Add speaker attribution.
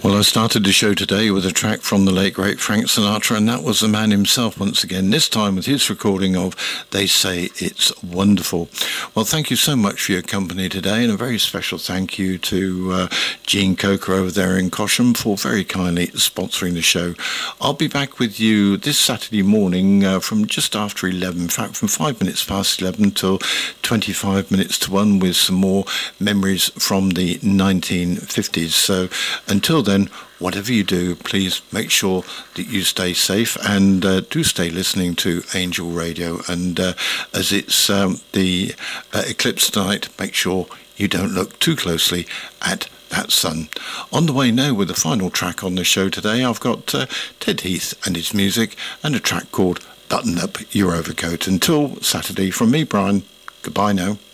Speaker 1: Well, I started the show today with a track from the late, great Frank Sinatra, and that was the man himself once again, this time with his recording of They Say It's Wonderful. Well, thank you so much for your company today, and a very special thank you to Gene Coker over there in Cosham for very kindly sponsoring the show. I'll be back with you this Saturday morning from just after 11, in fact, from 5 minutes past 11 till 25 minutes to 1 with some more memories from the 1950s. So until then, whatever you do, please make sure that you stay safe and do stay listening to Angel Radio. And as it's the eclipse tonight, make sure you don't look too closely at that sun. On the way now with the final track on the show today, I've got Ted Heath and his music and a track called Button Up Your Overcoat. Until Saturday, from me, Brian, goodbye now.